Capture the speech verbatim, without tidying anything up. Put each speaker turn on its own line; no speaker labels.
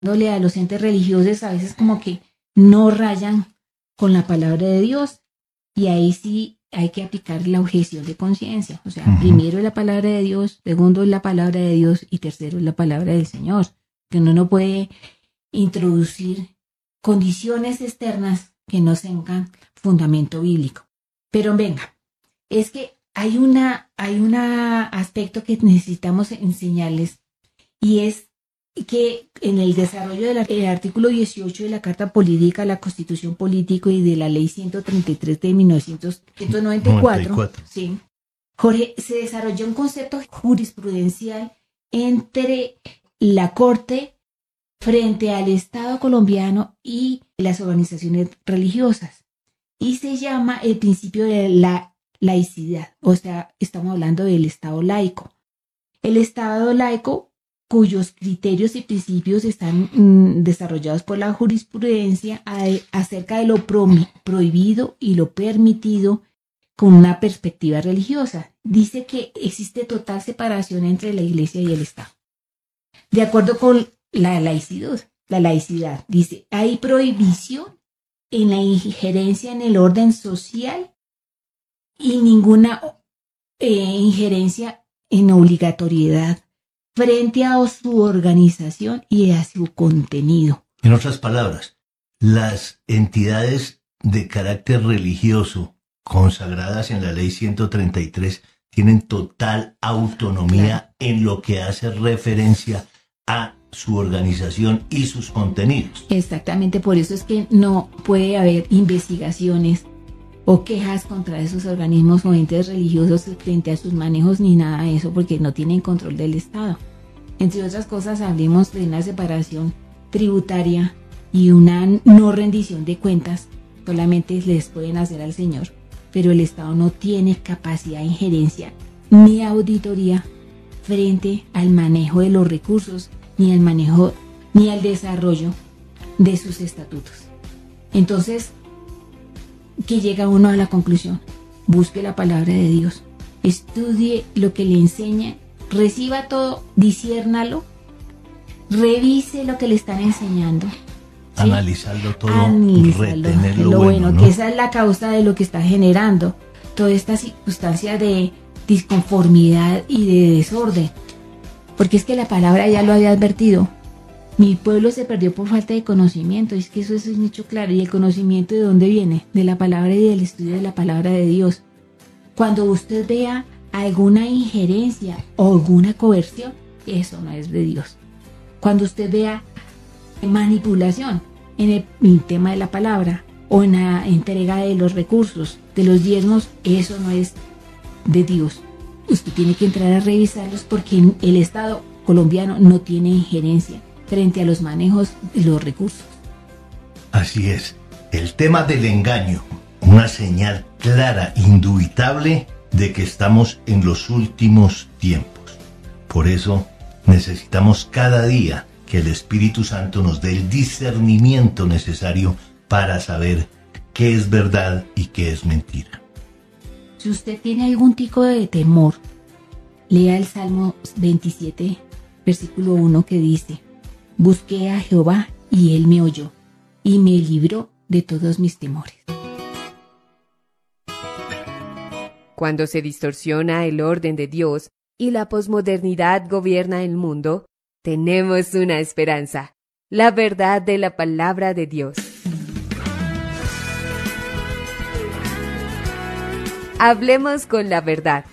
dándole a los entes religiosos a veces como que no rayan con la palabra de Dios, y ahí sí hay que aplicar la objeción de conciencia. O sea, uh-huh. primero es la palabra de Dios, segundo es la palabra de Dios y tercero es la palabra del Señor. Que uno no puede introducir condiciones externas que no tengan fundamento bíblico. Pero venga, es que hay una hay un aspecto que necesitamos enseñarles, y es que en el desarrollo del artículo dieciocho de la Carta Política, la Constitución Política y de la Ley ciento treinta y tres de mil novecientos noventa y cuatro, noventa y cuatro. Sí, Jorge, se desarrolló un concepto jurisprudencial entre la Corte frente al Estado colombiano y las organizaciones religiosas, y se llama el principio de la laicidad. O sea, estamos hablando del Estado laico. El Estado laico, cuyos criterios y principios están mm, desarrollados por la jurisprudencia a, acerca de lo pro, prohibido y lo permitido con una perspectiva religiosa. Dice que existe total separación entre la Iglesia y el Estado. De acuerdo con la laicidad, la laicidad, dice, hay prohibición en la injerencia en el orden social y ninguna eh, injerencia en obligatoriedad frente a su organización y a su contenido.
En otras palabras, las entidades de carácter religioso consagradas en la Ley ciento treinta y tres tienen total autonomía, claro, en lo que hace referencia a su organización y sus contenidos.
Exactamente, por eso es que no puede haber investigaciones o quejas contra esos organismos o entes religiosos frente a sus manejos ni nada de eso, porque no tienen control del Estado. Entre otras cosas, hablemos de una separación tributaria y una no rendición de cuentas. Solamente les pueden hacer al Señor, pero el Estado no tiene capacidad de injerencia ni auditoría frente al manejo de los recursos, ni al manejo ni al desarrollo de sus estatutos. Entonces, ¿qué llega uno a la conclusión? Busque la palabra de Dios, estudie lo que le enseña, reciba todo, disciérnalo, revise lo que le están enseñando, ¿sí?
Analizarlo todo,
Analizarlo,
retenerlo
lo bueno,
bueno, ¿no?
Que esa es la causa de lo que está generando toda esta circunstancia de disconformidad y de desorden. Porque es que la palabra ya lo había advertido. Mi pueblo se perdió por falta de conocimiento. Y es que eso es un hecho claro. ¿Y el conocimiento de dónde viene? De la palabra y del estudio de la palabra de Dios. Cuando usted vea alguna injerencia o alguna coerción, eso no es de Dios. Cuando usted vea manipulación en el, en el tema de la palabra o en la entrega de los recursos, de los diezmos, eso no es de Dios. Usted tiene que entrar a revisarlos porque el Estado colombiano no tiene injerencia frente a los manejos de los recursos.
Así es. El tema del engaño, una señal clara, indubitable, de que estamos en los últimos tiempos. Por eso necesitamos cada día que el Espíritu Santo nos dé el discernimiento necesario para saber qué es verdad y qué es mentira.
Si usted tiene algún tipo de temor, lea el Salmo veintisiete, versículo uno, que dice: busqué a Jehová y él me oyó y me libró de todos mis temores.
Cuando se distorsiona el orden de Dios y la posmodernidad gobierna el mundo, tenemos una esperanza: la verdad de la palabra de Dios. Hablemos con la verdad.